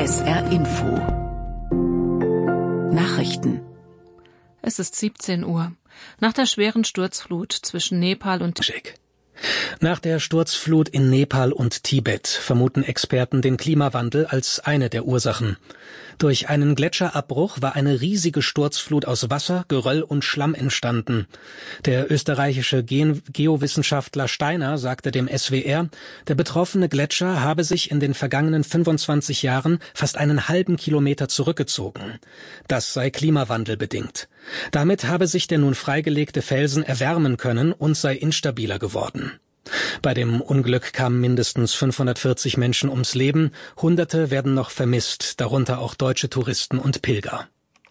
SR Info Nachrichten. Es ist 17 Uhr. Nach der schweren Sturzflut zwischen Nepal und Nach der Sturzflut in Nepal und Tibet vermuten Experten den Klimawandel als eine der Ursachen. Durch einen Gletscherabbruch war eine riesige Sturzflut aus Wasser, Geröll und Schlamm entstanden. Der österreichische Geowissenschaftler Steiner sagte dem SWR, der betroffene Gletscher habe sich in den vergangenen 25 Jahren fast einen halben Kilometer zurückgezogen. Das sei klimawandelbedingt. Damit habe sich der nun freigelegte Felsen erwärmen können und sei instabiler geworden. Bei dem Unglück kamen mindestens 540 Menschen ums Leben, Hunderte werden noch vermisst, darunter auch deutsche Touristen und Pilger.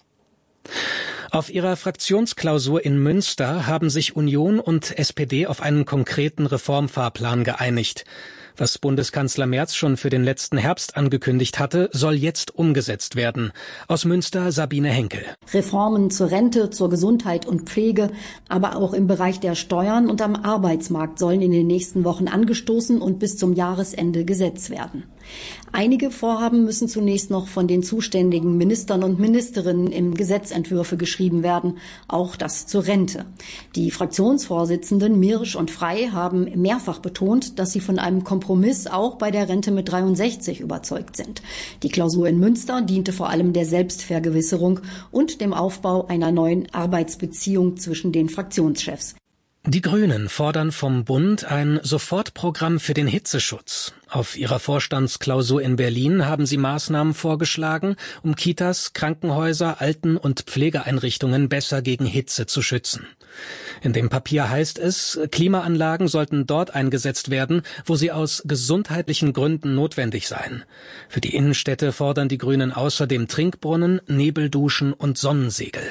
Auf ihrer Fraktionsklausur in Münster haben sich Union und SPD auf einen konkreten Reformfahrplan geeinigt. Was Bundeskanzler Merz schon für den letzten Herbst angekündigt hatte, soll jetzt umgesetzt werden. Aus Münster Sabine Henkel. Reformen zur Rente, zur Gesundheit und Pflege, aber auch im Bereich der Steuern und am Arbeitsmarkt sollen in den nächsten Wochen angestoßen und bis zum Jahresende gesetzt werden. Einige Vorhaben müssen zunächst noch von den zuständigen Ministern und Ministerinnen in Gesetzentwürfe geschrieben werden, auch das zur Rente. Die Fraktionsvorsitzenden Mirsch und Frey haben mehrfach betont, dass sie von einem Kompromiss auch bei der Rente mit 63 überzeugt sind. Die Klausur in Münster diente vor allem der Selbstvergewisserung und dem Aufbau einer neuen Arbeitsbeziehung zwischen den Fraktionschefs. Die Grünen fordern vom Bund ein Sofortprogramm für den Hitzeschutz. Auf ihrer Vorstandsklausur in Berlin haben sie Maßnahmen vorgeschlagen, um Kitas, Krankenhäuser, Alten- und Pflegeeinrichtungen besser gegen Hitze zu schützen. In dem Papier heißt es, Klimaanlagen sollten dort eingesetzt werden, wo sie aus gesundheitlichen Gründen notwendig seien. Für die Innenstädte fordern die Grünen außerdem Trinkbrunnen, Nebelduschen und Sonnensegel.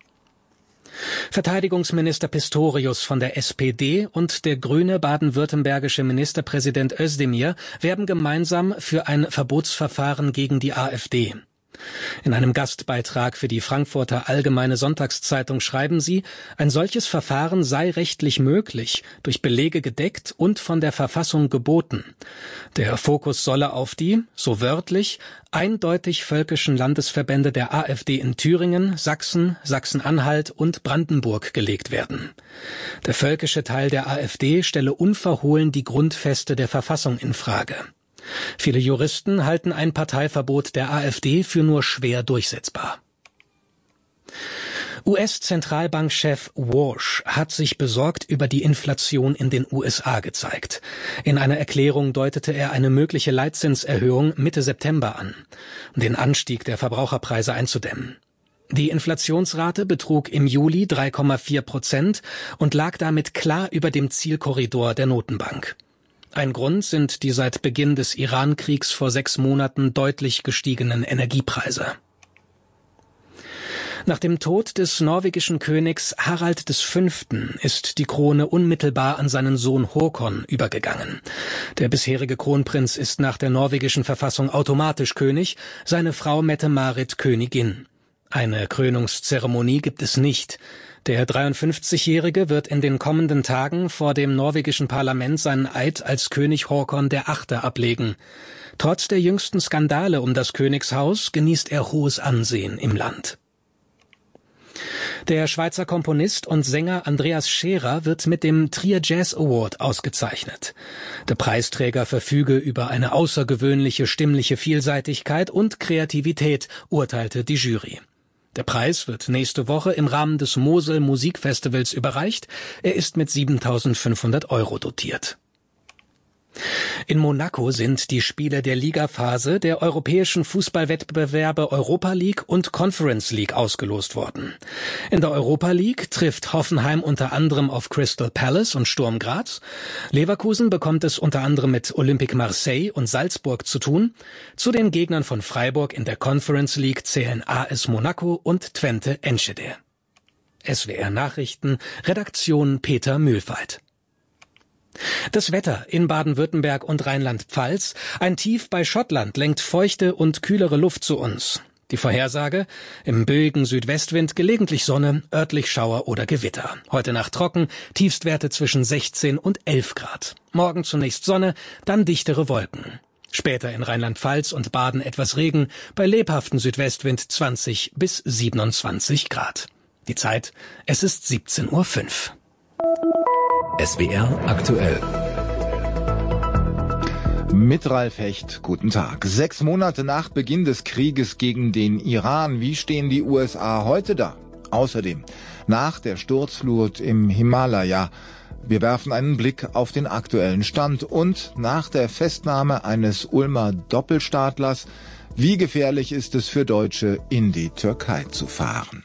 Verteidigungsminister Pistorius von der SPD und der grüne baden-württembergische Ministerpräsident Özdemir werben gemeinsam für ein Verbotsverfahren gegen die AfD. In einem Gastbeitrag für die Frankfurter Allgemeine Sonntagszeitung schreiben sie, ein solches Verfahren sei rechtlich möglich, durch Belege gedeckt und von der Verfassung geboten. Der Fokus solle auf die, so wörtlich, eindeutig völkischen Landesverbände der AfD in Thüringen, Sachsen, Sachsen-Anhalt und Brandenburg gelegt werden. Der völkische Teil der AfD stelle unverhohlen die Grundfeste der Verfassung in Frage. Viele Juristen halten ein Parteiverbot der AfD für nur schwer durchsetzbar. US-Zentralbankchef Walsh hat sich besorgt über die Inflation in den USA gezeigt. In einer Erklärung deutete er eine mögliche Leitzinserhöhung Mitte September an, um den Anstieg der Verbraucherpreise einzudämmen. Die Inflationsrate betrug im Juli 3,4% und lag damit klar über dem Zielkorridor der Notenbank. Ein Grund sind die seit Beginn des Iran-Kriegs vor 6 Monaten deutlich gestiegenen Energiepreise. Nach dem Tod des norwegischen Königs Harald V. ist die Krone unmittelbar an seinen Sohn Håkon übergegangen. Der bisherige Kronprinz ist nach der norwegischen Verfassung automatisch König, seine Frau Mette-Marit Königin. Eine Krönungszeremonie gibt es nicht. Der 53-Jährige wird in den kommenden Tagen vor dem norwegischen Parlament seinen Eid als König Håkon VIII. Ablegen. Trotz der jüngsten Skandale um das Königshaus genießt er hohes Ansehen im Land. Der Schweizer Komponist und Sänger Andreas Scherer wird mit dem Trier Jazz Award ausgezeichnet. Der Preisträger verfüge über eine außergewöhnliche stimmliche Vielseitigkeit und Kreativität, urteilte die Jury. Der Preis wird nächste Woche im Rahmen des Mosel Musikfestivals überreicht. Er ist mit 7.500 € dotiert. In Monaco sind die Spiele der Ligaphase der europäischen Fußballwettbewerbe Europa League und Conference League ausgelost worden. In der Europa League trifft Hoffenheim unter anderem auf Crystal Palace und Sturm Graz. Leverkusen bekommt es unter anderem mit Olympique Marseille und Salzburg zu tun. Zu den Gegnern von Freiburg in der Conference League zählen AS Monaco und Twente Enschede. SWR Nachrichten, Redaktion Peter Mühlfeit. Das Wetter in Baden-Württemberg und Rheinland-Pfalz. Ein Tief bei Schottland lenkt feuchte und kühlere Luft zu uns. Die Vorhersage: im böigen Südwestwind gelegentlich Sonne, örtlich Schauer oder Gewitter. Heute Nacht trocken, Tiefstwerte zwischen 16 und 11 Grad. Morgen zunächst Sonne, dann dichtere Wolken. Später in Rheinland-Pfalz und Baden etwas Regen, bei lebhaftem Südwestwind 20 bis 27 Grad. Die Zeit, es ist 17:05 Uhr. SWR aktuell. Mit Ralf Hecht, guten Tag. 6 Monate nach Beginn des Krieges gegen den Iran, wie stehen die USA heute da? Außerdem, nach der Sturzflut im Himalaya, wir werfen einen Blick auf den aktuellen Stand und nach der Festnahme eines Ulmer Doppelstaatlers, wie gefährlich ist es für Deutsche, in die Türkei zu fahren?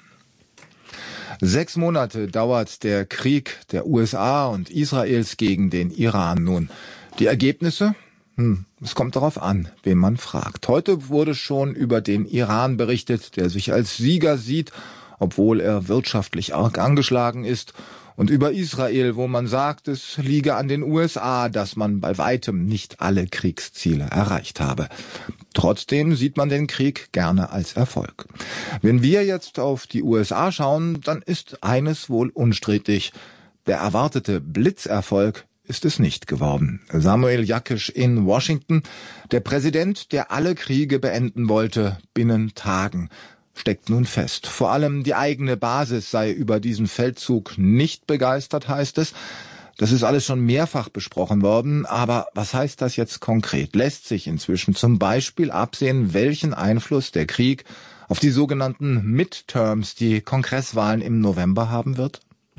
6 Monate dauert der Krieg der USA und Israels gegen den Iran nun. Die Ergebnisse? Es kommt darauf an, wen man fragt. Heute wurde schon über den Iran berichtet, der sich als Sieger sieht, obwohl er wirtschaftlich arg angeschlagen ist. Und über Israel, wo man sagt, es liege an den USA, dass man bei weitem nicht alle Kriegsziele erreicht habe. Trotzdem sieht man den Krieg gerne als Erfolg. Wenn wir jetzt auf die USA schauen, dann ist eines wohl unstrittig. Der erwartete Blitzerfolg ist es nicht geworden. Samuel Jakisch in Washington, der Präsident, der alle Kriege beenden wollte, binnen Tagen, steckt nun fest. Vor allem die eigene Basis sei über diesen Feldzug nicht begeistert, heißt es. Das ist alles schon mehrfach besprochen worden, aber was heißt das jetzt konkret? Lässt sich inzwischen zum Beispiel absehen, welchen Einfluss der Krieg auf die sogenannten Midterms, die Kongresswahlen im November haben wird?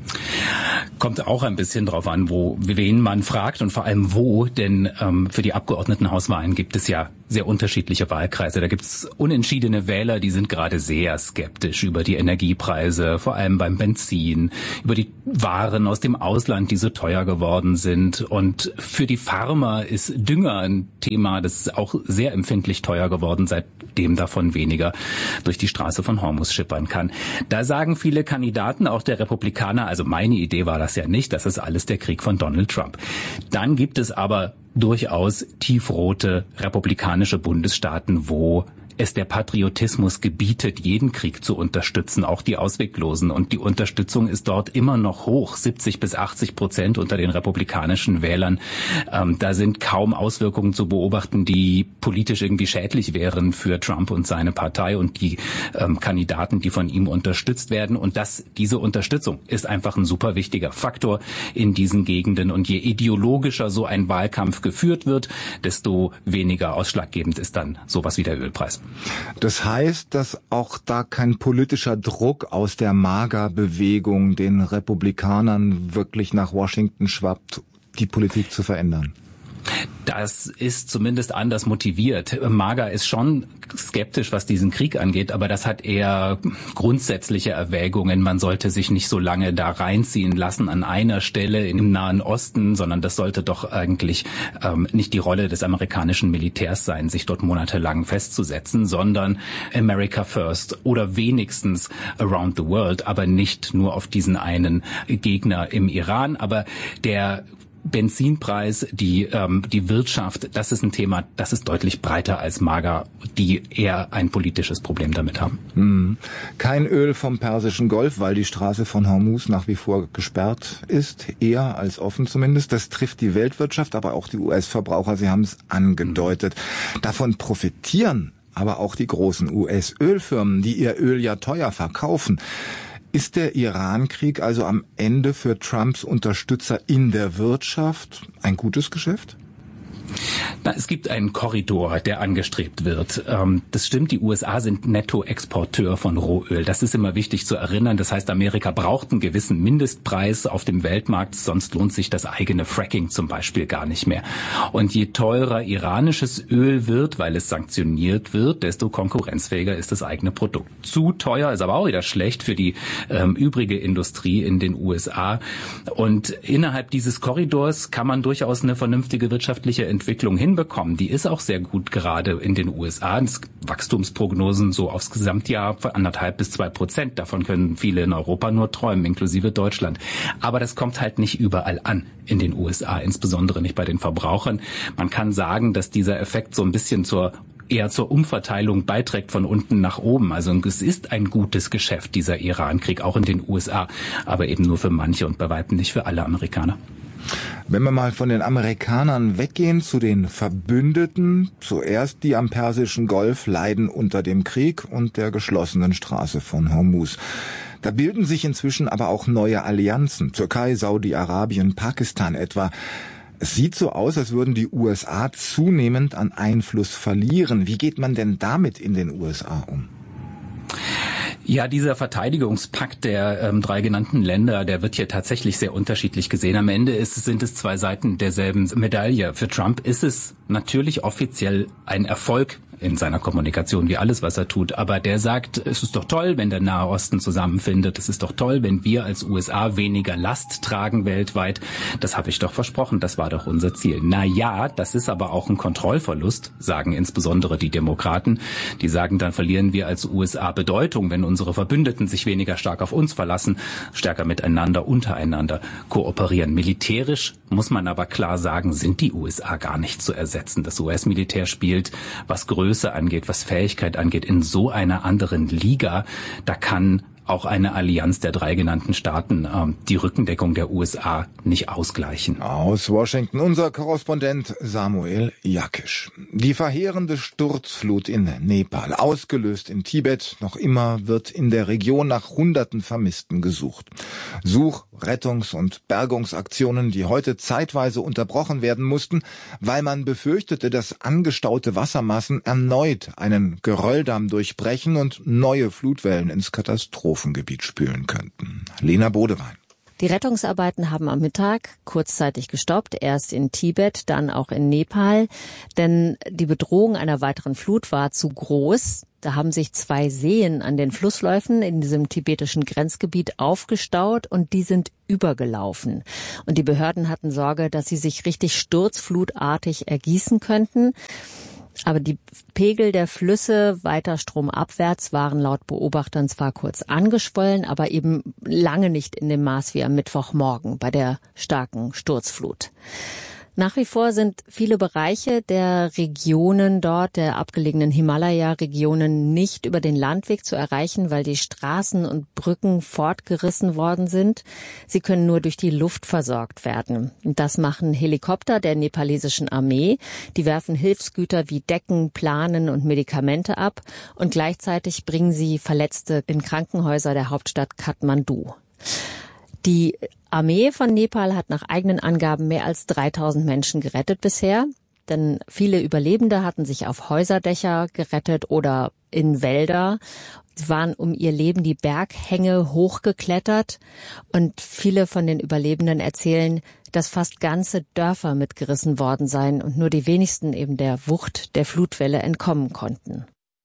Kommt auch ein bisschen drauf an, wen man fragt und vor allem wo, denn für die Abgeordnetenhauswahlen gibt es ja sehr unterschiedliche Wahlkreise. Da gibt es unentschiedene Wähler, die sind gerade sehr skeptisch über die Energiepreise, vor allem beim Benzin, über die Waren aus dem Ausland, die so teuer geworden sind. Und für die Farmer ist Dünger ein Thema, das ist auch sehr empfindlich teuer geworden, seitdem davon weniger durch die Straße von Hormuz schippern kann. Da sagen viele Kandidaten, auch der Republikaner, also meine Idee war das ja nicht, das ist alles der Krieg von Donald Trump. Dann gibt es aber durchaus tiefrote republikanische Bundesstaaten, wo es der Patriotismus gebietet, jeden Krieg zu unterstützen, auch die Ausweglosen. Und die Unterstützung ist dort immer noch hoch, 70-80% unter den republikanischen Wählern. Da sind kaum Auswirkungen zu beobachten, die politisch irgendwie schädlich wären für Trump und seine Partei und die Kandidaten, die von ihm unterstützt werden. Und diese Unterstützung ist einfach ein super wichtiger Faktor in diesen Gegenden. Und je ideologischer so ein Wahlkampf geführt wird, desto weniger ausschlaggebend ist dann sowas wie der Ölpreis. Das heißt, dass auch da kein politischer Druck aus der MAGA-Bewegung den Republikanern wirklich nach Washington schwappt, die Politik zu verändern? Das ist zumindest anders motiviert. MAGA ist schon skeptisch, was diesen Krieg angeht, aber das hat eher grundsätzliche Erwägungen. Man sollte sich nicht so lange da reinziehen lassen an einer Stelle im Nahen Osten, sondern das sollte doch eigentlich nicht die Rolle des amerikanischen Militärs sein, sich dort monatelang festzusetzen, sondern America First oder wenigstens Around the World, aber nicht nur auf diesen einen Gegner im Iran. Aber der Benzinpreis, die Wirtschaft, das ist ein Thema, das ist deutlich breiter als MAGA, die eher ein politisches Problem damit haben. Kein Öl vom Persischen Golf, weil die Straße von Hormuz nach wie vor gesperrt ist, eher als offen zumindest. Das trifft die Weltwirtschaft, aber auch die US-Verbraucher, Sie haben es angedeutet. Davon profitieren aber auch die großen US-Ölfirmen, die ihr Öl ja teuer verkaufen. Ist der Iran-Krieg also am Ende für Trumps Unterstützer in der Wirtschaft ein gutes Geschäft? Es gibt einen Korridor, der angestrebt wird. Das stimmt, die USA sind Nettoexporteur von Rohöl. Das ist immer wichtig zu erinnern. Das heißt, Amerika braucht einen gewissen Mindestpreis auf dem Weltmarkt, sonst lohnt sich das eigene Fracking zum Beispiel gar nicht mehr. Und je teurer iranisches Öl wird, weil es sanktioniert wird, desto konkurrenzfähiger ist das eigene Produkt. Zu teuer ist aber auch wieder schlecht für die übrige Industrie in den USA. Und innerhalb dieses Korridors kann man durchaus eine vernünftige wirtschaftliche Entwicklung hinbekommen. Die ist auch sehr gut gerade in den USA. Wachstumsprognosen so aufs Gesamtjahr von 1,5-2%. Davon können viele in Europa nur träumen, inklusive Deutschland. Aber das kommt halt nicht überall an in den USA, insbesondere nicht bei den Verbrauchern. Man kann sagen, dass dieser Effekt so ein bisschen eher zur Umverteilung beiträgt von unten nach oben. Also es ist ein gutes Geschäft, dieser Iran-Krieg, auch in den USA, aber eben nur für manche und bei weitem nicht für alle Amerikaner. Wenn wir mal von den Amerikanern weggehen zu den Verbündeten, zuerst die am Persischen Golf leiden unter dem Krieg und der geschlossenen Straße von Hormuz. Da bilden sich inzwischen aber auch neue Allianzen, Türkei, Saudi-Arabien, Pakistan etwa. Es sieht so aus, als würden die USA zunehmend an Einfluss verlieren. Wie geht man denn damit in den USA um? Ja, dieser Verteidigungspakt der 3 genannten Länder, der wird hier tatsächlich sehr unterschiedlich gesehen. Am Ende sind es 2 Seiten derselben Medaille. Für Trump ist es natürlich offiziell ein Erfolg in seiner Kommunikation, wie alles, was er tut. Aber der sagt, es ist doch toll, wenn der Nahe Osten zusammenfindet. Es ist doch toll, wenn wir als USA weniger Last tragen weltweit. Das habe ich doch versprochen. Das war doch unser Ziel. Na ja, das ist aber auch ein Kontrollverlust, sagen insbesondere die Demokraten. Die sagen, dann verlieren wir als USA Bedeutung, wenn unsere Verbündeten sich weniger stark auf uns verlassen, stärker miteinander, untereinander kooperieren. Militärisch muss man aber klar sagen, sind die USA gar nicht zu ersetzen. Das US-Militär spielt, was Größe angeht, was Fähigkeit angeht, in so einer anderen Liga. Da kann auch eine Allianz der 3 genannten Staaten die Rückendeckung der USA nicht ausgleichen. Aus Washington unser Korrespondent Samuel Jakisch. Die verheerende Sturzflut in Nepal, ausgelöst in Tibet, noch immer wird in der Region nach Hunderten Vermissten gesucht. Such-, Rettungs- und Bergungsaktionen, die heute zeitweise unterbrochen werden mussten, weil man befürchtete, dass angestaute Wassermassen erneut einen Gerölldamm durchbrechen und neue Flutwellen ins Katastrophengebiet spülen könnten. Lena Bodewein. Die Rettungsarbeiten haben am Mittag kurzzeitig gestoppt, erst in Tibet, dann auch in Nepal, denn die Bedrohung einer weiteren Flut war zu groß. Da haben sich 2 Seen an den Flussläufen in diesem tibetischen Grenzgebiet aufgestaut und die sind übergelaufen. Und die Behörden hatten Sorge, dass sie sich richtig sturzflutartig ergießen könnten. Aber die Pegel der Flüsse weiter stromabwärts waren laut Beobachtern zwar kurz angeschwollen, aber eben lange nicht in dem Maß wie am Mittwochmorgen bei der starken Sturzflut. Nach wie vor sind viele Bereiche der Regionen dort, der abgelegenen Himalaya-Regionen, nicht über den Landweg zu erreichen, weil die Straßen und Brücken fortgerissen worden sind. Sie können nur durch die Luft versorgt werden. Und das machen Helikopter der nepalesischen Armee. Die werfen Hilfsgüter wie Decken, Planen und Medikamente ab und gleichzeitig bringen sie Verletzte in Krankenhäuser der Hauptstadt Kathmandu. Die Armee von Nepal hat nach eigenen Angaben mehr als 3000 Menschen gerettet bisher, denn viele Überlebende hatten sich auf Häuserdächer gerettet oder in Wälder. Sie waren um ihr Leben die Berghänge hochgeklettert und viele von den Überlebenden erzählen, dass fast ganze Dörfer mitgerissen worden seien und nur die wenigsten eben der Wucht der Flutwelle entkommen konnten.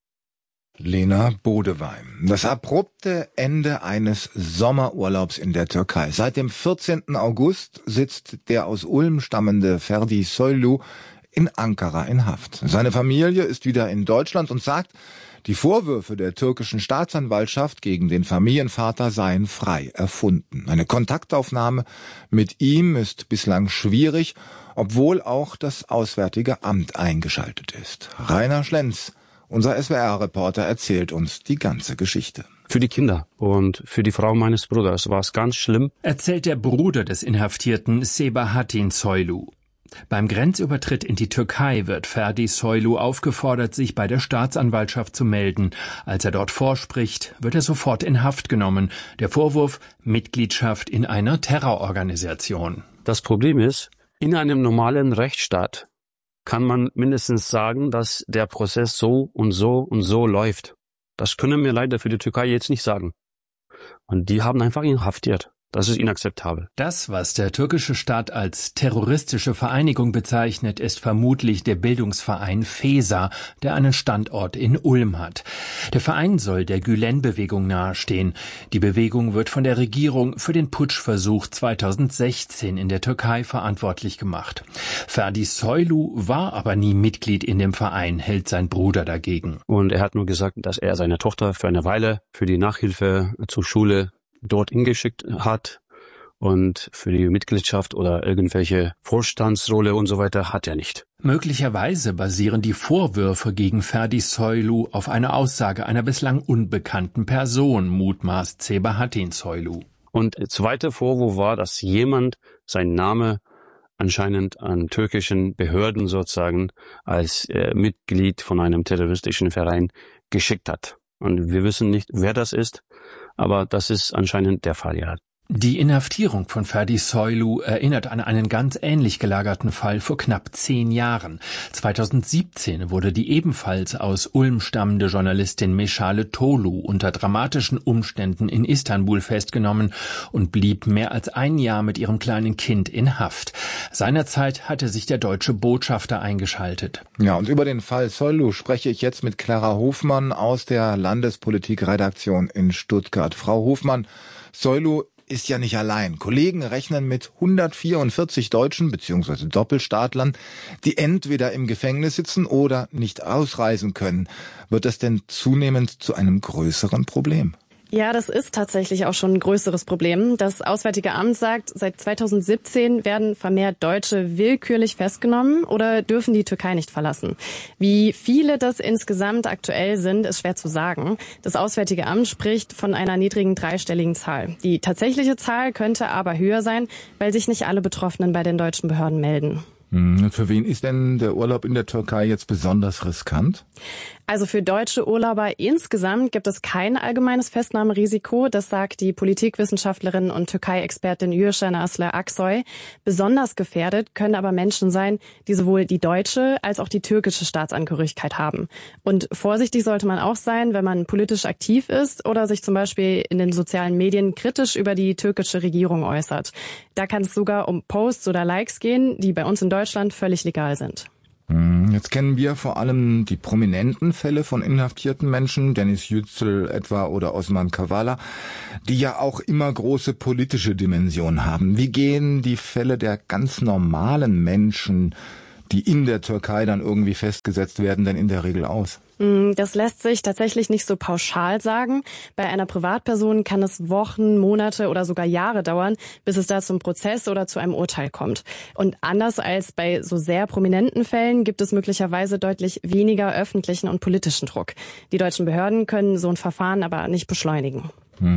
Lena Bodewein. Das abrupte Ende eines Sommerurlaubs in der Türkei. Seit dem 14. August sitzt der aus Ulm stammende Ferdi Soylu in Ankara in Haft. Seine Familie ist wieder in Deutschland und sagt, die Vorwürfe der türkischen Staatsanwaltschaft gegen den Familienvater seien frei erfunden. Eine Kontaktaufnahme mit ihm ist bislang schwierig, obwohl auch das Auswärtige Amt eingeschaltet ist. Rainer Schlenz, unser SWR-Reporter, erzählt uns die ganze Geschichte. Für die Kinder und für die Frau meines Bruders war es ganz schlimm, erzählt der Bruder des Inhaftierten Sebahattin Soylu. Beim Grenzübertritt in die Türkei wird Ferdi Soylu aufgefordert, sich bei der Staatsanwaltschaft zu melden. Als er dort vorspricht, wird er sofort in Haft genommen. Der Vorwurf: Mitgliedschaft in einer Terrororganisation. Das Problem ist, in einem normalen Rechtsstaat kann man mindestens sagen, dass der Prozess so und so und so läuft. Das können wir leider für die Türkei jetzt nicht sagen. Und die haben einfach ihn inhaftiert. Das ist inakzeptabel. Das, was der türkische Staat als terroristische Vereinigung bezeichnet, ist vermutlich der Bildungsverein FESA, der einen Standort in Ulm hat. Der Verein soll der Gülen-Bewegung nahestehen. Die Bewegung wird von der Regierung für den Putschversuch 2016 in der Türkei verantwortlich gemacht. Ferdi Soylu war aber nie Mitglied in dem Verein, hält sein Bruder dagegen. Und er hat nur gesagt, dass er seine Tochter für eine Weile für die Nachhilfe zur Schule dorthin geschickt hat und für die Mitgliedschaft oder irgendwelche Vorstandsrolle und so weiter hat er nicht. Möglicherweise basieren die Vorwürfe gegen Ferdi Soylu auf einer Aussage einer bislang unbekannten Person, mutmaßt Sebahattin Soylu. Und der zweite Vorwurf war, dass jemand seinen Namen anscheinend an türkischen Behörden sozusagen als Mitglied von einem terroristischen Verein geschickt hat. Und wir wissen nicht, wer das ist, aber das ist anscheinend der Fall, ja. Die Inhaftierung von Ferdi Soylu erinnert an einen ganz ähnlich gelagerten Fall vor knapp 10 Jahren. 2017 wurde die ebenfalls aus Ulm stammende Journalistin Meschale Tolu unter dramatischen Umständen in Istanbul festgenommen und blieb mehr als 1 Jahr mit ihrem kleinen Kind in Haft. Seinerzeit hatte sich der deutsche Botschafter eingeschaltet. Ja, und über den Fall Soylu spreche ich jetzt mit Clara Hofmann aus der Landespolitikredaktion in Stuttgart. Frau Hofmann, Soylu ist ja nicht allein. Kollegen rechnen mit 144 Deutschen bzw. Doppelstaatlern, die entweder im Gefängnis sitzen oder nicht ausreisen können. Wird das denn zunehmend zu einem größeren Problem? Ja, das ist tatsächlich auch schon ein größeres Problem. Das Auswärtige Amt sagt, seit 2017 werden vermehrt Deutsche willkürlich festgenommen oder dürfen die Türkei nicht verlassen. Wie viele das insgesamt aktuell sind, ist schwer zu sagen. Das Auswärtige Amt spricht von einer niedrigen dreistelligen Zahl. Die tatsächliche Zahl könnte aber höher sein, weil sich nicht alle Betroffenen bei den deutschen Behörden melden. Für wen ist denn der Urlaub in der Türkei jetzt besonders riskant? Also für deutsche Urlauber insgesamt gibt es kein allgemeines Festnahmerisiko. Das sagt die Politikwissenschaftlerin und Türkei-Expertin Gülşen Aslı Aksoy. Besonders gefährdet können aber Menschen sein, die sowohl die deutsche als auch die türkische Staatsangehörigkeit haben. Und vorsichtig sollte man auch sein, wenn man politisch aktiv ist oder sich zum Beispiel in den sozialen Medien kritisch über die türkische Regierung äußert. Da kann es sogar um Posts oder Likes gehen, die bei uns in Deutschland völlig legal sind. Jetzt kennen wir vor allem die prominenten Fälle von inhaftierten Menschen, Deniz Yücel etwa oder Osman Kavala, die ja auch immer große politische Dimensionen haben. Wie gehen die Fälle der ganz normalen Menschen, die in der Türkei dann irgendwie festgesetzt werden, denn in der Regel aus? Das lässt sich tatsächlich nicht so pauschal sagen. Bei einer Privatperson kann es Wochen, Monate oder sogar Jahre dauern, bis es da zum Prozess oder zu einem Urteil kommt. Und anders als bei so sehr prominenten Fällen gibt es möglicherweise deutlich weniger öffentlichen und politischen Druck. Die deutschen Behörden können so ein Verfahren aber nicht beschleunigen.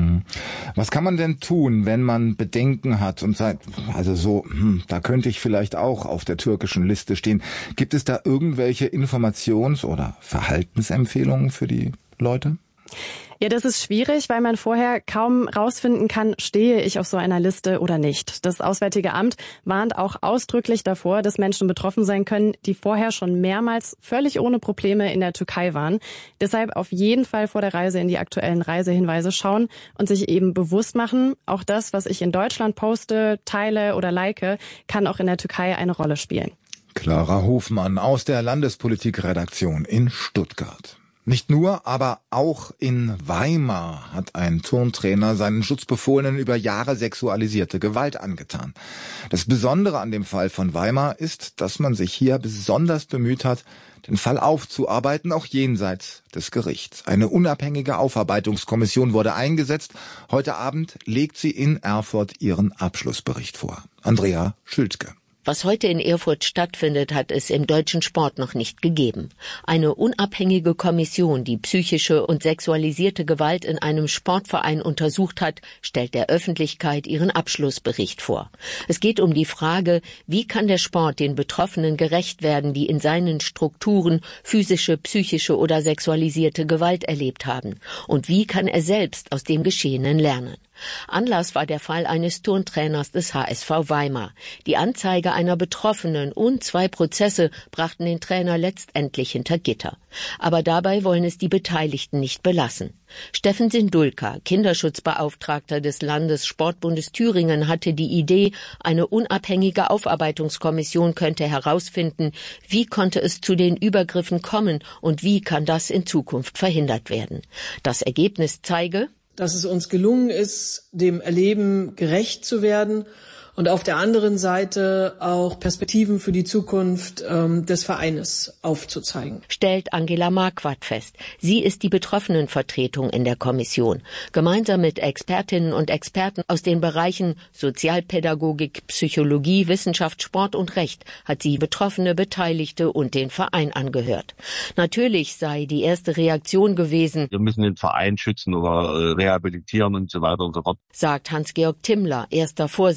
Was kann man denn tun, wenn man Bedenken hat und sagt, also so, da könnte ich vielleicht auch auf der türkischen Liste stehen. Gibt es da irgendwelche Informations- oder Verhaltensempfehlungen für die Leute? Ja, das ist schwierig, weil man vorher kaum rausfinden kann, stehe ich auf so einer Liste oder nicht. Das Auswärtige Amt warnt auch ausdrücklich davor, dass Menschen betroffen sein können, die vorher schon mehrmals völlig ohne Probleme in der Türkei waren. Deshalb auf jeden Fall vor der Reise in die aktuellen Reisehinweise schauen und sich eben bewusst machen, auch das, was ich in Deutschland poste, teile oder like, kann auch in der Türkei eine Rolle spielen. Clara Hofmann aus der Landespolitikredaktion in Stuttgart. Nicht nur, aber auch in Weimar hat ein Turntrainer seinen Schutzbefohlenen über Jahre sexualisierte Gewalt angetan. Das Besondere an dem Fall von Weimar ist, dass man sich hier besonders bemüht hat, den Fall aufzuarbeiten, auch jenseits des Gerichts. Eine unabhängige Aufarbeitungskommission wurde eingesetzt. Heute Abend legt sie in Erfurt ihren Abschlussbericht vor. Andrea Schültke. Was heute in Erfurt stattfindet, hat es im deutschen Sport noch nicht gegeben. Eine unabhängige Kommission, die psychische und sexualisierte Gewalt in einem Sportverein untersucht hat, stellt der Öffentlichkeit ihren Abschlussbericht vor. Es geht um die Frage, wie kann der Sport den Betroffenen gerecht werden, die in seinen Strukturen physische, psychische oder sexualisierte Gewalt erlebt haben? Und wie kann er selbst aus dem Geschehenen lernen? Anlass war der Fall eines Turntrainers des HSV Weimar. Die Anzeige einer Betroffenen und 2 Prozesse brachten den Trainer letztendlich hinter Gitter. Aber dabei wollen es die Beteiligten nicht belassen. Steffen Sindulka, Kinderschutzbeauftragter des Landessportbundes Thüringen, hatte die Idee, eine unabhängige Aufarbeitungskommission könnte herausfinden, wie konnte es zu den Übergriffen kommen und wie kann das in Zukunft verhindert werden. Das Ergebnis zeige, dass es uns gelungen ist, dem Erleben gerecht zu werden und auf der anderen Seite auch Perspektiven für die Zukunft des Vereines aufzuzeigen. Stellt Angela Marquardt fest. Sie ist die Betroffenenvertretung in der Kommission. Gemeinsam mit Expertinnen und Experten aus den Bereichen Sozialpädagogik, Psychologie, Wissenschaft, Sport und Recht hat sie Betroffene, Beteiligte und den Verein angehört. Natürlich sei die erste Reaktion gewesen, wir müssen den Verein schützen oder rehabilitieren und so weiter und so fort, sagt Hans-Georg Timmler, erster Vorsitzender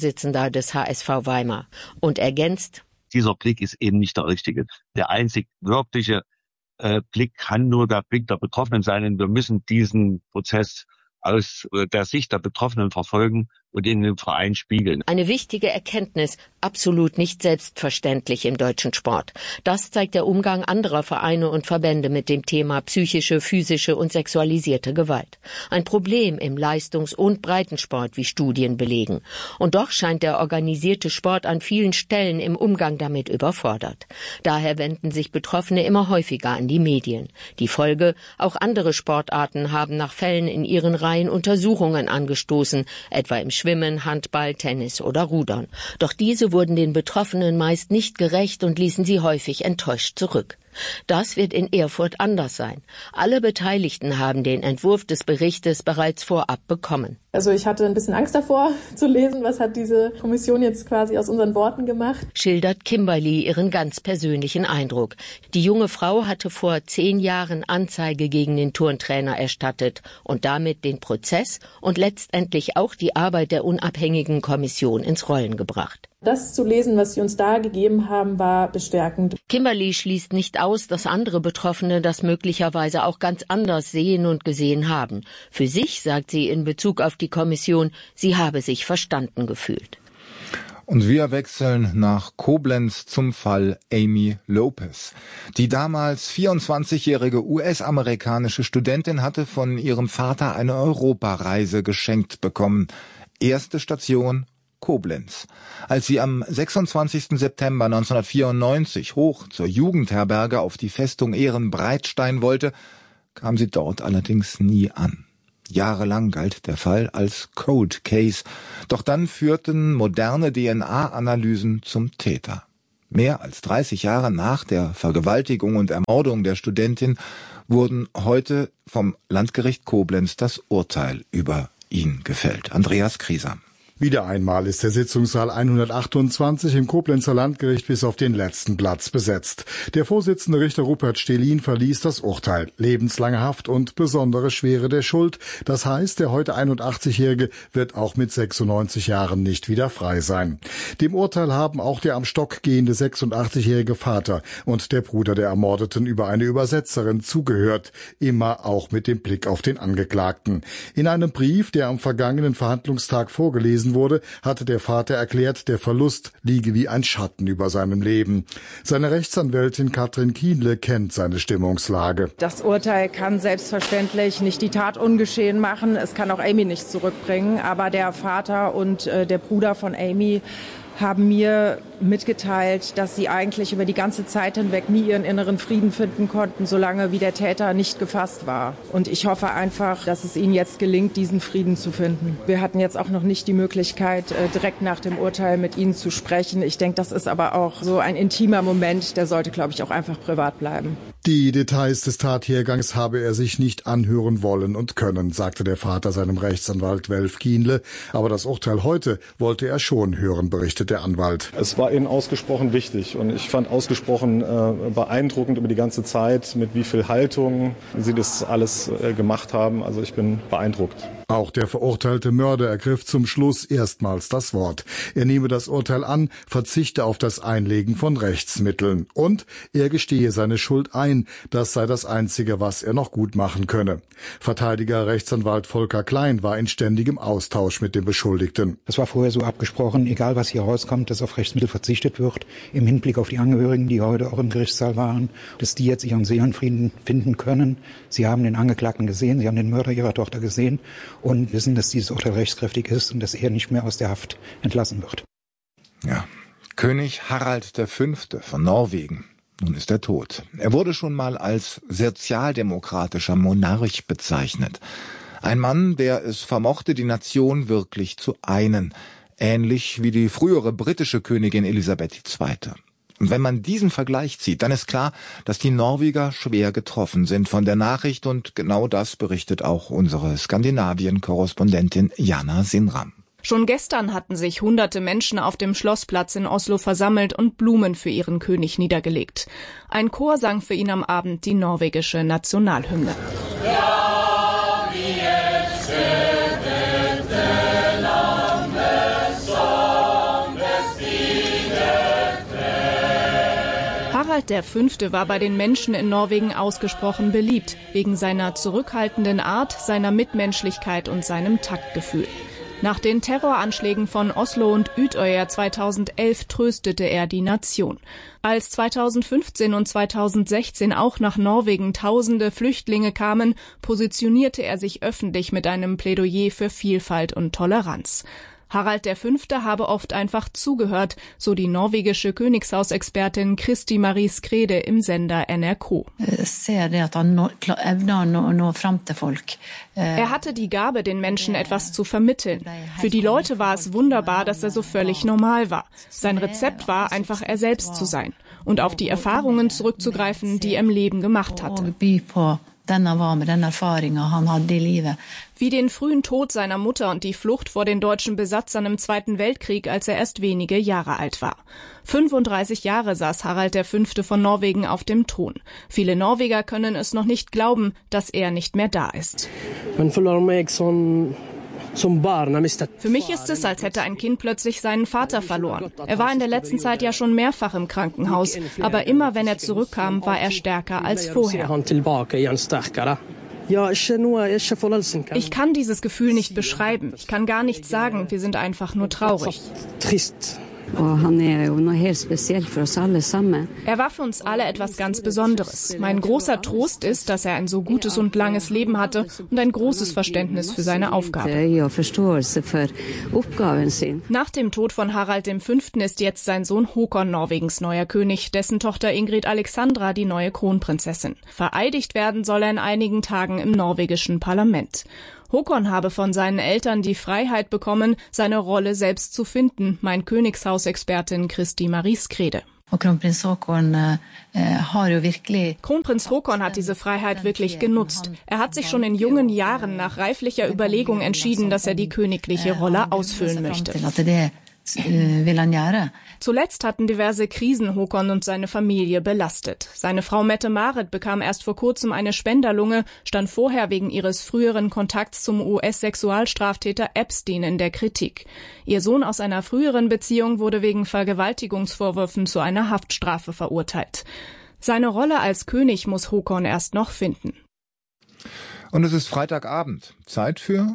Trainer des HSV Weimar und ergänzt: Dieser Blick ist eben nicht der richtige. Der einzig wirkliche Blick kann nur der Blick der Betroffenen sein, und wir müssen diesen Prozess aus der Sicht der Betroffenen verfolgen und in dem Verein spiegeln. Eine wichtige Erkenntnis, absolut nicht selbstverständlich im deutschen Sport. Das zeigt der Umgang anderer Vereine und Verbände mit dem Thema psychische, physische und sexualisierte Gewalt. Ein Problem im Leistungs- und Breitensport, wie Studien belegen. Und doch scheint der organisierte Sport an vielen Stellen im Umgang damit überfordert. Daher wenden sich Betroffene immer häufiger an die Medien. Die Folge: Auch andere Sportarten haben nach Fällen in ihren Reihen Untersuchungen angestoßen, etwa im Schwimmen, Handball, Tennis oder Rudern. Doch diese wurden den Betroffenen meist nicht gerecht und ließen sie häufig enttäuscht zurück. Das wird in Erfurt anders sein. Alle Beteiligten haben den Entwurf des Berichtes bereits vorab bekommen. Also ich hatte ein bisschen Angst davor zu lesen, was hat diese Kommission jetzt quasi aus unseren Worten gemacht. Schildert Kimberly ihren ganz persönlichen Eindruck. Die junge Frau hatte vor 10 Jahren Anzeige gegen den Turntrainer erstattet und damit den Prozess und letztendlich auch die Arbeit der unabhängigen Kommission ins Rollen gebracht. Das zu lesen, was sie uns da gegeben haben, war bestärkend. Kimberly schließt nicht aus, dass andere Betroffene das möglicherweise auch ganz anders sehen und gesehen haben. Für sich sagt sie in Bezug auf die Kommission, sie habe sich verstanden gefühlt. Und wir wechseln nach Koblenz zum Fall Amy Lopez. Die damals 24-jährige US-amerikanische Studentin hatte von ihrem Vater eine Europareise geschenkt bekommen. Erste Station: Koblenz. Als sie am 26. September 1994 hoch zur Jugendherberge auf die Festung Ehrenbreitstein wollte, kam sie dort allerdings nie an. Jahrelang galt der Fall als Cold Case, doch dann führten moderne DNA-Analysen zum Täter. Mehr als 30 Jahre nach der Vergewaltigung und Ermordung der Studentin wurden heute vom Landgericht Koblenz das Urteil über ihn gefällt. Andreas Kriesam. Wieder einmal ist der Sitzungssaal 128 im Koblenzer Landgericht bis auf den letzten Platz besetzt. Der Vorsitzende Richter Rupert Stehlin verließ das Urteil. Lebenslange Haft und besondere Schwere der Schuld. Das heißt, der heute 81-Jährige wird auch mit 96 Jahren nicht wieder frei sein. Dem Urteil haben auch der am Stock gehende 86-jährige Vater und der Bruder der Ermordeten über eine Übersetzerin zugehört. Immer auch mit dem Blick auf den Angeklagten. In einem Brief, der am vergangenen Verhandlungstag vorgelesen wurde, hatte der Vater erklärt, der Verlust liege wie ein Schatten über seinem Leben. Seine Rechtsanwältin Katrin Kienle kennt seine Stimmungslage. Das Urteil kann selbstverständlich nicht die Tat ungeschehen machen. Es kann auch Amy nicht zurückbringen. Aber der Vater und der Bruder von Amy haben mir mitgeteilt, dass sie eigentlich über die ganze Zeit hinweg nie ihren inneren Frieden finden konnten, solange wie der Täter nicht gefasst war. Und ich hoffe einfach, dass es ihnen jetzt gelingt, diesen Frieden zu finden. Wir hatten jetzt auch noch nicht die Möglichkeit, direkt nach dem Urteil mit ihnen zu sprechen. Ich denke, das ist aber auch so ein intimer Moment, der sollte, glaube ich, auch einfach privat bleiben. Die Details des Tathergangs habe er sich nicht anhören wollen und können, sagte der Vater seinem Rechtsanwalt Welf Kienle. Aber das Urteil heute wollte er schon hören, berichtet der Anwalt. Es war Ihnen ausgesprochen wichtig und ich fand ausgesprochen beeindruckend über die ganze Zeit, mit wie viel Haltung Sie das alles gemacht haben. Also ich bin beeindruckt. Auch der verurteilte Mörder ergriff zum Schluss erstmals das Wort. Er nehme das Urteil an, verzichte auf das Einlegen von Rechtsmitteln. Und er gestehe seine Schuld ein. Das sei das Einzige, was er noch gut machen könne. Verteidiger Rechtsanwalt Volker Klein war in ständigem Austausch mit dem Beschuldigten. Das war vorher so abgesprochen, egal was hier rauskommt, dass auf Rechtsmittel verzichtet wird, im Hinblick auf die Angehörigen, die heute auch im Gerichtssaal waren, dass die jetzt ihren Seelenfrieden finden können. Sie haben den Angeklagten gesehen, sie haben den Mörder ihrer Tochter gesehen und wissen, dass dieses Urteil rechtskräftig ist und dass er nicht mehr aus der Haft entlassen wird. Ja, König Harald V. von Norwegen. Nun ist er tot. Er wurde schon mal als sozialdemokratischer Monarch bezeichnet. Ein Mann, der es vermochte, die Nation wirklich zu einen. Ähnlich wie die frühere britische Königin Elisabeth II. Und wenn man diesen Vergleich zieht, dann ist klar, dass die Norweger schwer getroffen sind von der Nachricht und genau das berichtet auch unsere Skandinavien-Korrespondentin Jana Sinram. Schon gestern hatten sich hunderte Menschen auf dem Schlossplatz in Oslo versammelt und Blumen für ihren König niedergelegt. Ein Chor sang für ihn am Abend die norwegische Nationalhymne. Harald V. war bei den Menschen in Norwegen ausgesprochen beliebt, wegen seiner zurückhaltenden Art, seiner Mitmenschlichkeit und seinem Taktgefühl. Nach den Terroranschlägen von Oslo und Utøya 2011 tröstete er die Nation. Als 2015 und 2016 auch nach Norwegen tausende Flüchtlinge kamen, positionierte er sich öffentlich mit einem Plädoyer für Vielfalt und Toleranz. Harald V. habe oft einfach zugehört, so die norwegische Königshausexpertin Kristi Marie Skrede im Sender NRK. Er hatte die Gabe, den Menschen etwas zu vermitteln. Für die Leute war es wunderbar, dass er so völlig normal war. Sein Rezept war, einfach er selbst zu sein und auf die Erfahrungen zurückzugreifen, die er im Leben gemacht hatte. Wie den frühen Tod seiner Mutter und die Flucht vor den deutschen Besatzern im Zweiten Weltkrieg, als er erst wenige Jahre alt war. 35 Jahre saß Harald V. von Norwegen auf dem Thron. Viele Norweger können es noch nicht glauben, dass er nicht mehr da ist. Für mich ist es, als hätte ein Kind plötzlich seinen Vater verloren. Er war in der letzten Zeit ja schon mehrfach im Krankenhaus, aber immer wenn er zurückkam, war er stärker als vorher. Ich kann dieses Gefühl nicht beschreiben. Ich kann gar nichts sagen. Wir sind einfach nur traurig. Er war für uns alle etwas ganz Besonderes. Mein großer Trost ist, dass er ein so gutes und langes Leben hatte und ein großes Verständnis für seine Aufgabe. Nach dem Tod von Harald V. ist jetzt sein Sohn Håkon Norwegens neuer König, dessen Tochter Ingrid Alexandra die neue Kronprinzessin. Vereidigt werden soll er in einigen Tagen im norwegischen Parlament. Håkon habe von seinen Eltern die Freiheit bekommen, seine Rolle selbst zu finden, meint Königshausexpertin Kristi Marie Skrede. Kronprinz Håkon hat diese Freiheit wirklich genutzt. Er hat sich schon in jungen Jahren nach reiflicher Überlegung entschieden, dass er die königliche Rolle ausfüllen möchte. Zuletzt hatten diverse Krisen Håkon und seine Familie belastet. Seine Frau Mette-Marit bekam erst vor kurzem eine Spenderlunge, stand vorher wegen ihres früheren Kontakts zum US-Sexualstraftäter Epstein in der Kritik. Ihr Sohn aus einer früheren Beziehung wurde wegen Vergewaltigungsvorwürfen zu einer Haftstrafe verurteilt. Seine Rolle als König muss Håkon erst noch finden. Und es ist Freitagabend. Zeit für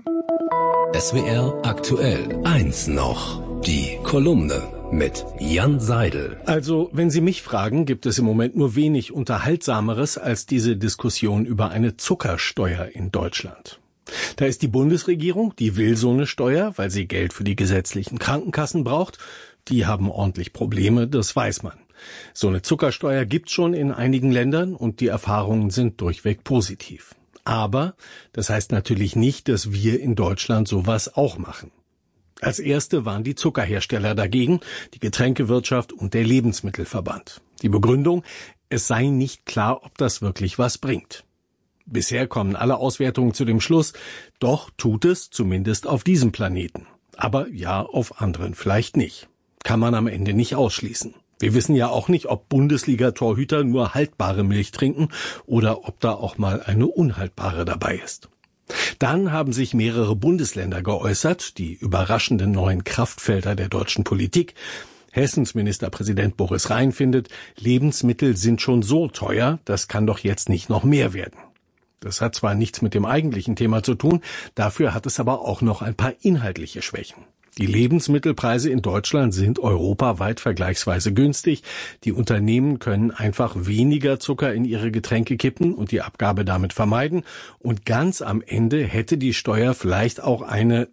SWR aktuell 1 noch. Die Kolumne mit Jan Seidel. Also, wenn Sie mich fragen, gibt es im Moment nur wenig Unterhaltsameres als diese Diskussion über eine Zuckersteuer in Deutschland. Da ist die Bundesregierung, die will so eine Steuer, weil sie Geld für die gesetzlichen Krankenkassen braucht. Die haben ordentlich Probleme, das weiß man. So eine Zuckersteuer gibt's schon in einigen Ländern und die Erfahrungen sind durchweg positiv. Aber das heißt natürlich nicht, dass wir in Deutschland sowas auch machen. Als erste waren die Zuckerhersteller dagegen, die Getränkewirtschaft und der Lebensmittelverband. Die Begründung, es sei nicht klar, ob das wirklich was bringt. Bisher kommen alle Auswertungen zu dem Schluss, doch tut es zumindest auf diesem Planeten. Aber ja, auf anderen vielleicht nicht. Kann man am Ende nicht ausschließen. Wir wissen ja auch nicht, ob Bundesliga-Torhüter nur haltbare Milch trinken oder ob da auch mal eine unhaltbare dabei ist. Dann haben sich mehrere Bundesländer geäußert, die überraschenden neuen Kraftfelder der deutschen Politik. Hessens Ministerpräsident Boris Rhein findet, Lebensmittel sind schon so teuer, das kann doch jetzt nicht noch mehr werden. Das hat zwar nichts mit dem eigentlichen Thema zu tun, dafür hat es aber auch noch ein paar inhaltliche Schwächen. Die Lebensmittelpreise in Deutschland sind europaweit vergleichsweise günstig. Die Unternehmen können einfach weniger Zucker in ihre Getränke kippen und die Abgabe damit vermeiden. Und ganz am Ende hätte die Steuer vielleicht auch eine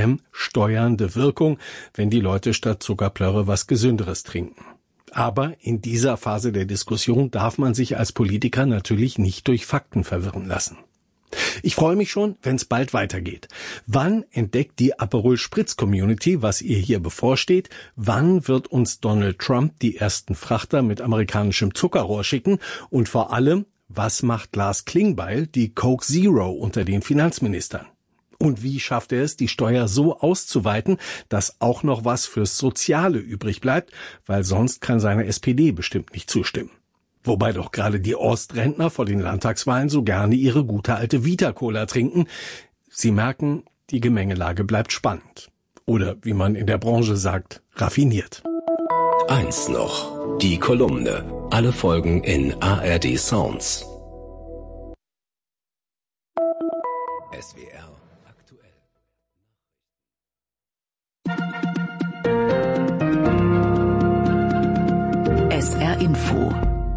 steuernde Wirkung, wenn die Leute statt Zuckerplörre was Gesünderes trinken. Aber in dieser Phase der Diskussion darf man sich als Politiker natürlich nicht durch Fakten verwirren lassen. Ich freue mich schon, wenn es bald weitergeht. Wann entdeckt die Aperol Spritz Community, was ihr hier bevorsteht? Wann wird uns Donald Trump die ersten Frachter mit amerikanischem Zuckerrohr schicken? Und vor allem, was macht Lars Klingbeil, die Coke Zero, unter den Finanzministern? Und wie schafft er es, die Steuer so auszuweiten, dass auch noch was fürs Soziale übrig bleibt? Weil sonst kann seine SPD bestimmt nicht zustimmen. Wobei doch gerade die Ostrentner vor den Landtagswahlen so gerne ihre gute alte Vita-Cola trinken. Sie merken, die Gemengelage bleibt spannend. Oder, wie man in der Branche sagt, raffiniert. 1 noch. Die Kolumne. Alle Folgen in ARD Sounds. SWR aktuell. SR Info.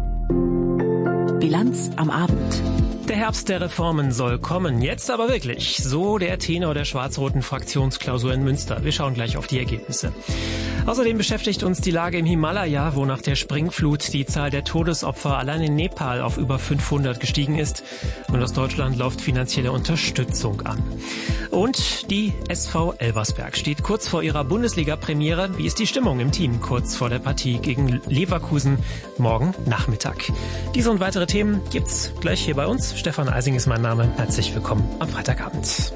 Bilanz am Abend. Der Herbst der Reformen soll kommen, jetzt aber wirklich. So der Tenor der schwarz-roten Fraktionsklausur in Münster. Wir schauen gleich auf die Ergebnisse. Außerdem beschäftigt uns die Lage im Himalaya, wo nach der Springflut die Zahl der Todesopfer allein in Nepal auf über 500 gestiegen ist. Und aus Deutschland läuft finanzielle Unterstützung an. Und die SV Elversberg steht kurz vor ihrer Bundesliga-Premiere. Wie ist die Stimmung im Team kurz vor der Partie gegen Leverkusen morgen Nachmittag? Diese und weitere Themen gibt's gleich hier bei uns. Stefan Eising ist mein Name. Herzlich willkommen am Freitagabend.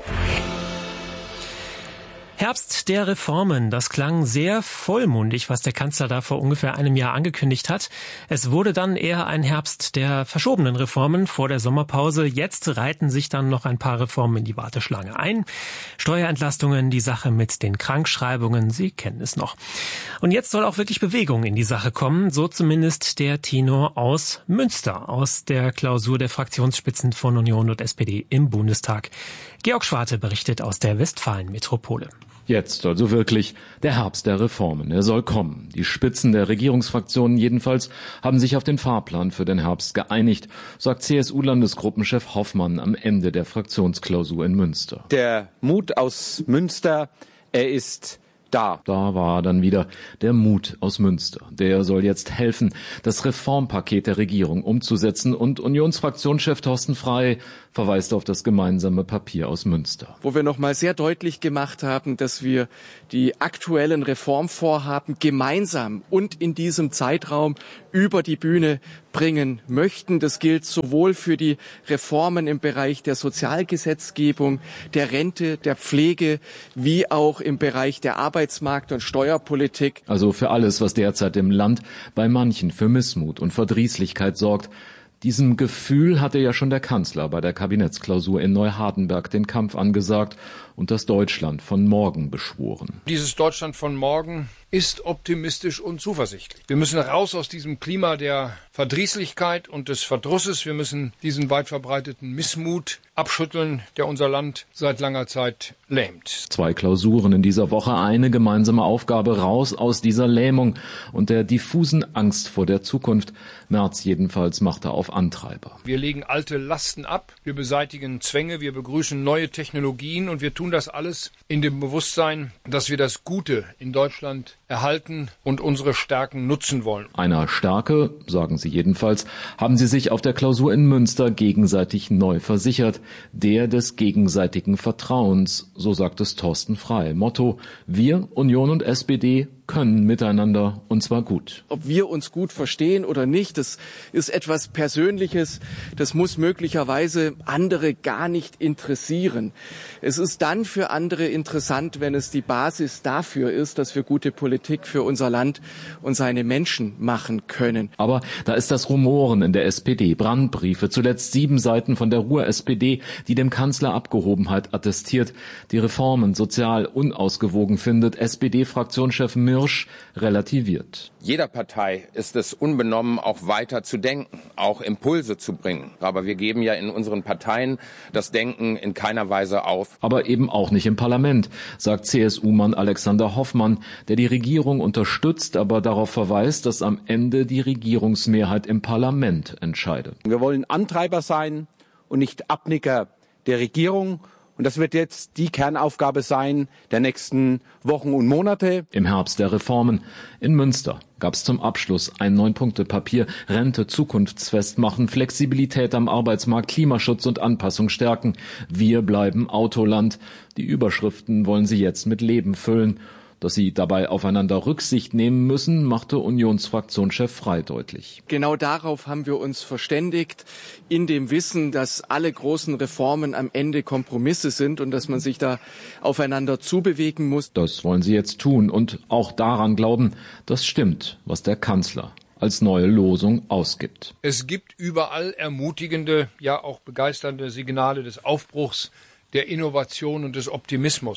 Herbst der Reformen, das klang sehr vollmundig, was der Kanzler da vor ungefähr einem Jahr angekündigt hat. Es wurde dann eher ein Herbst der verschobenen Reformen vor der Sommerpause. Jetzt reihten sich dann noch ein paar Reformen in die Warteschlange ein. Steuerentlastungen, die Sache mit den Krankschreibungen, Sie kennen es noch. Und jetzt soll auch wirklich Bewegung in die Sache kommen, so zumindest der Tenor aus Münster, aus der Klausur der Fraktionsspitzen von Union und SPD im Bundestag. Georg Schwarte berichtet aus der Westfalen-Metropole. Jetzt also wirklich der Herbst der Reformen. Er soll kommen. Die Spitzen der Regierungsfraktionen jedenfalls haben sich auf den Fahrplan für den Herbst geeinigt, sagt CSU-Landesgruppenchef Hoffmann am Ende der Fraktionsklausur in Münster. Der Mut aus Münster, er ist da. Da war dann wieder der Mut aus Münster. Der soll jetzt helfen, das Reformpaket der Regierung umzusetzen. Und Unionsfraktionschef Thorsten Frey verweist auf das gemeinsame Papier aus Münster. Wo wir nochmal sehr deutlich gemacht haben, dass wir die aktuellen Reformvorhaben gemeinsam und in diesem Zeitraum über die Bühne bringen möchten. Das gilt sowohl für die Reformen im Bereich der Sozialgesetzgebung, der Rente, der Pflege, wie auch im Bereich der Arbeitsmarkt- und Steuerpolitik. Also für alles, was derzeit im Land bei manchen für Missmut und Verdrießlichkeit sorgt. Diesem Gefühl hatte ja schon der Kanzler bei der Kabinettsklausur in Neuhardenberg den Kampf angesagt und das Deutschland von morgen beschworen. Dieses Deutschland von morgen ist optimistisch und zuversichtlich. Wir müssen raus aus diesem Klima der Verdrießlichkeit und des Verdrusses. Wir müssen diesen weit verbreiteten Missmut abschütteln, der unser Land seit langer Zeit lähmt. 2 Klausuren in dieser Woche, eine gemeinsame Aufgabe raus aus dieser Lähmung und der diffusen Angst vor der Zukunft. Merz jedenfalls machte auf Antreiber. Wir legen alte Lasten ab, wir beseitigen Zwänge, wir begrüßen neue Technologien und wir tun das alles in dem Bewusstsein, dass wir das Gute in Deutschland erhalten und unsere Stärken nutzen wollen. Einer Stärke, sagen sie jedenfalls, haben sie sich auf der Klausur in Münster gegenseitig neu versichert, der des gegenseitigen Vertrauens, so sagt es Thorsten Frey. Motto: Wir, Union und SPD, können miteinander, und zwar gut. Ob wir uns gut verstehen oder nicht, das ist etwas Persönliches. Das muss möglicherweise andere gar nicht interessieren. Es ist dann für andere interessant, wenn es die Basis dafür ist, dass wir gute Politik für unser Land und seine Menschen machen können. Aber da ist das Rumoren in der SPD, Brandbriefe, zuletzt 7 Seiten von der Ruhr-SPD, die dem Kanzler Abgehobenheit attestiert, die Reformen sozial unausgewogen findet. SPD-Fraktionschef Mirsch relativiert. Jeder Partei ist es unbenommen, auch weiter zu denken, auch Impulse zu bringen. Aber wir geben ja in unseren Parteien das Denken in keiner Weise auf. Aber eben auch nicht im Parlament, sagt CSU-Mann Alexander Hoffmann, der die Regierung unterstützt, aber darauf verweist, dass am Ende die Regierungsmehrheit im Parlament entscheide. Wir wollen Antreiber sein und nicht Abnicker der Regierung. Und das wird jetzt die Kernaufgabe sein der nächsten Wochen und Monate. Im Herbst der Reformen in Münster gab es zum Abschluss ein 9-Punkte-Papier: Rente zukunftsfest machen, Flexibilität am Arbeitsmarkt, Klimaschutz und Anpassung stärken. Wir bleiben Autoland. Die Überschriften wollen sie jetzt mit Leben füllen. Dass sie dabei aufeinander Rücksicht nehmen müssen, machte Unionsfraktionschef Frey deutlich. Genau darauf haben wir uns verständigt, in dem Wissen, dass alle großen Reformen am Ende Kompromisse sind und dass man sich da aufeinander zubewegen muss. Das wollen sie jetzt tun und auch daran glauben, das stimmt, was der Kanzler als neue Losung ausgibt. Es gibt überall ermutigende, ja auch begeisternde Signale des Aufbruchs, der Innovation und des Optimismus.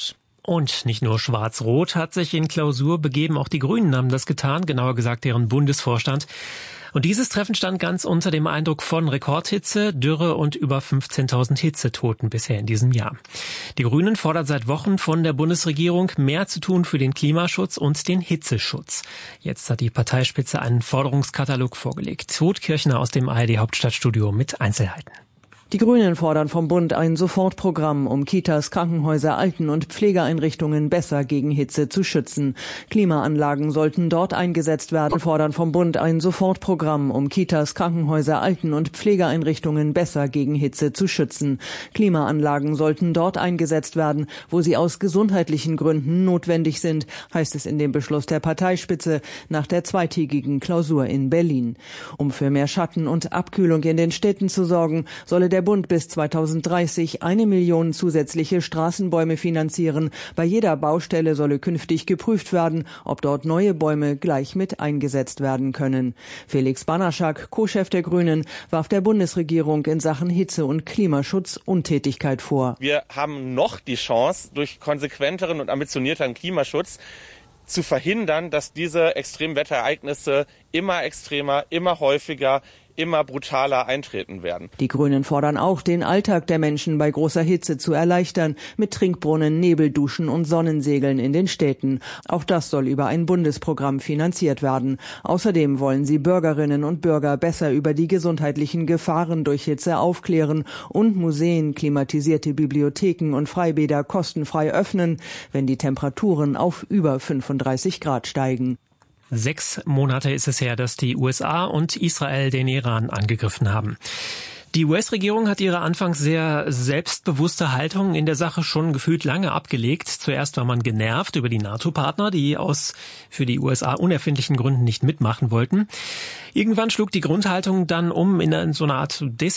Und nicht nur Schwarz-Rot hat sich in Klausur begeben, auch die Grünen haben das getan, genauer gesagt deren Bundesvorstand. Und dieses Treffen stand ganz unter dem Eindruck von Rekordhitze, Dürre und über 15.000 Hitzetoten bisher in diesem Jahr. Die Grünen fordern seit Wochen von der Bundesregierung, mehr zu tun für den Klimaschutz und den Hitzeschutz. Jetzt hat die Parteispitze einen Forderungskatalog vorgelegt. Ruth Kirchner aus dem ARD-Hauptstadtstudio mit Einzelheiten. Die Grünen fordern vom Bund ein Sofortprogramm, um Kitas, Krankenhäuser, Alten- und Pflegeeinrichtungen besser gegen Hitze zu schützen. Klimaanlagen sollten dort eingesetzt werden, fordern vom Bund ein Sofortprogramm, um Kitas, Krankenhäuser, Alten- und Pflegeeinrichtungen besser gegen Hitze zu schützen. Klimaanlagen sollten dort eingesetzt werden, wo sie aus gesundheitlichen Gründen notwendig sind, heißt es in dem Beschluss der Parteispitze nach der zweitägigen Klausur in Berlin. Um für mehr Schatten und Abkühlung in den Städten zu sorgen, solle der Bund bis 2030 1 Million zusätzliche Straßenbäume finanzieren. Bei jeder Baustelle solle künftig geprüft werden, ob dort neue Bäume gleich mit eingesetzt werden können. Felix Banaschak, Co-Chef der Grünen, warf der Bundesregierung in Sachen Hitze- und Klimaschutz Untätigkeit vor. Wir haben noch die Chance, durch konsequenteren und ambitionierteren Klimaschutz zu verhindern, dass diese Extremwetterereignisse immer extremer, immer häufiger, immer brutaler eintreten werden. Die Grünen fordern auch, den Alltag der Menschen bei großer Hitze zu erleichtern, mit Trinkbrunnen, Nebelduschen und Sonnensegeln in den Städten. Auch das soll über ein Bundesprogramm finanziert werden. Außerdem wollen sie Bürgerinnen und Bürger besser über die gesundheitlichen Gefahren durch Hitze aufklären und Museen, klimatisierte Bibliotheken und Freibäder kostenfrei öffnen, wenn die Temperaturen auf über 35 Grad steigen. 6 Monate ist es her, dass die USA und Israel den Iran angegriffen haben. Die US-Regierung hat ihre anfangs sehr selbstbewusste Haltung in der Sache schon gefühlt lange abgelegt. Zuerst war man genervt über die NATO-Partner, die aus für die USA unerfindlichen Gründen nicht mitmachen wollten. Irgendwann schlug die Grundhaltung dann um in so eine Art